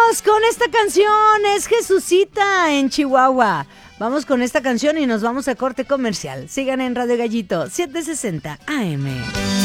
Vamos con esta canción, es Jesucita en Chihuahua. Vamos con esta canción y nos vamos a corte comercial. Sigan en Radio Gallito 760 AM.